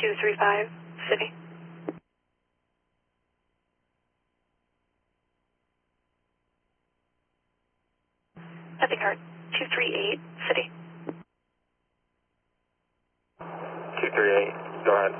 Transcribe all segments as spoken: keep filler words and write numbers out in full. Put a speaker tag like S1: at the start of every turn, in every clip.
S1: two three five, City. Nothing heard. two three eight, City.
S2: two three eight, go ahead.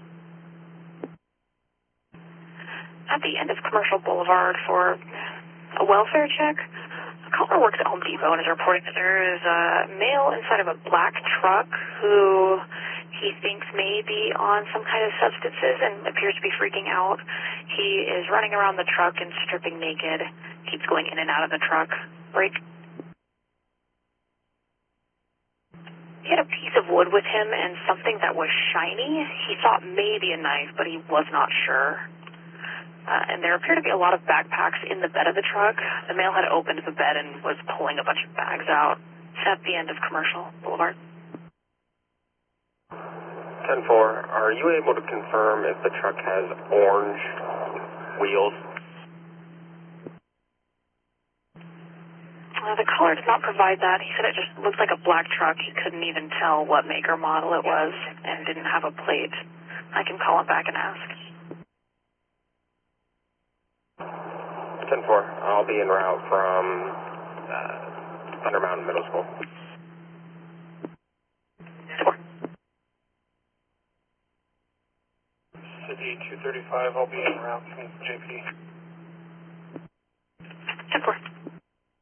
S1: At the end of Commercial Boulevard for a welfare check, a caller works at Home Depot and is reporting that there is a male inside of a black truck who he thinks may be on some kind of substances and appears to be freaking out. He is running around the truck and stripping naked, keeps going in and out of the truck. Break. He had a piece of wood with him and something that was shiny. He thought maybe a knife, but he was not sure. Uh, and there appeared to be a lot of backpacks in the bed of the truck. The male had opened the bed and was pulling a bunch of bags out. It's at the end of Commercial Boulevard.
S2: ten four, are you able to confirm if the truck has orange wheels?
S1: Uh, the caller did not provide that. He said it just looked like a black truck. He couldn't even tell what make or model it was and didn't have a plate. I can call him back and ask.
S2: ten four, I'll be en route from uh, Thunder Mountain Middle School.
S1: Four.
S3: City two thirty-five, I'll be en route from J P.